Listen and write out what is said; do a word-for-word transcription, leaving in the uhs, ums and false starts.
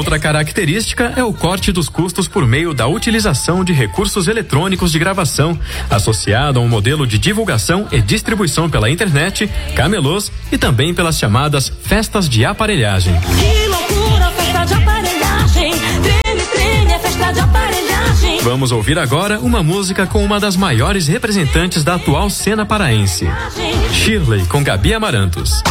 Outra característica é o corte dos custos por meio da utilização de recursos eletrônicos de gravação, associado a um modelo de divulgação e distribuição pela internet, camelôs e também pelas chamadas festas de aparelhagem. Que loucura, festa de aparelhagem. Treme, treme, é festa de aparelhagem. Vamos ouvir agora uma música com uma das maiores representantes da atual cena paraense, Shirley com Gabi Amarantos.